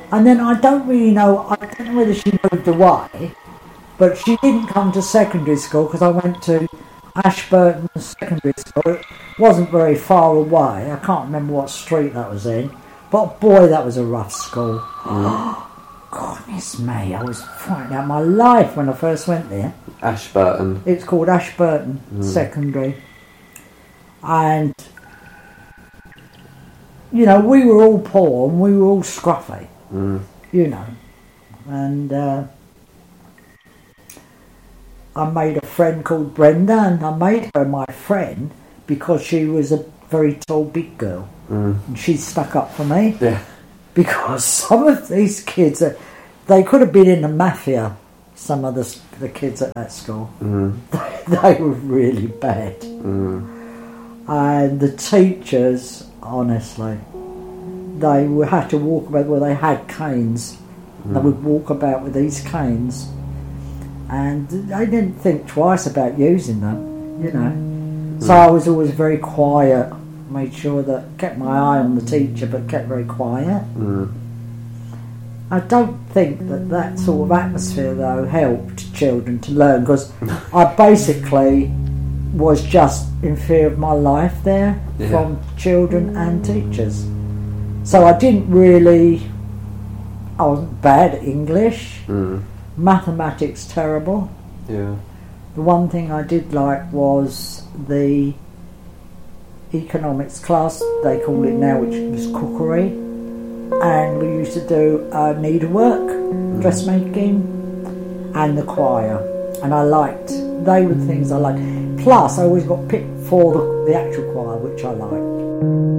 And then I don't know whether she moved away, but she didn't come to secondary school because I went to Ashburton Secondary School. It wasn't very far away. I can't remember what street that was in, but boy, that was a rough school. Goodness me, I was frightened out of my life when I first went there. Ashburton. It's called Ashburton Secondary. And, you know, we were all poor and we were all scruffy, you know. And I made a friend called Brenda, and I made her my friend because she was a very tall, big girl. And she stuck up for me. Yeah. Because some of these kids, they could have been in the mafia, some of the kids at that school. They were really bad. And the teachers, honestly, they would have to walk about, well, they had canes. They would walk about with these canes. And they didn't think twice about using them, you know. So I was always very quiet, made sure that, kept my eye on the teacher, but kept very quiet. I don't think that sort of atmosphere, though, helped children to learn, because I basically was just in fear of my life there from children and teachers. So I wasn't bad at English. Mathematics terrible. Yeah. The one thing I did like was the economics class, they call it now, which was cookery, and we used to do needlework, dressmaking, and the choir, and they were things I liked. Plus I always got picked for the actual choir, which I liked.